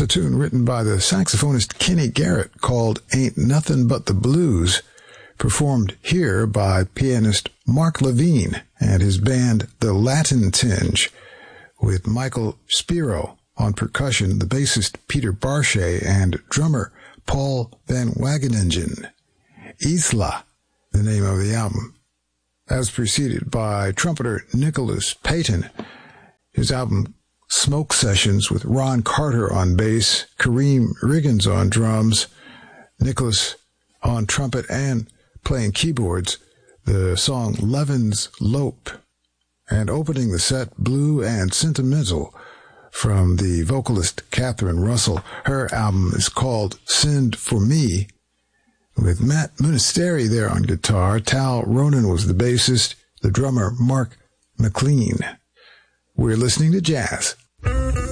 a tune written by the saxophonist Kenny Garrett called Ain't Nothing But the Blues, performed here by pianist Mark Levine and his band The Latin Tinge, with Michael Spiro on percussion, the bassist Peter Barchet, and drummer Paul Van Wageningen. Isla, the name of the album, as preceded by trumpeter Nicholas Payton. His album Smoke Sessions, with Ron Carter on bass, Kareem Riggins on drums, Nicholas on trumpet and playing keyboards, the song Levin's Lope, and opening the set, Blue and Sentimental, from the vocalist Catherine Russell. Her album is called Send For Me, with Matt Munisteri there on guitar. Tal Ronan was the bassist, the drummer Mark McLean. We're listening to jazz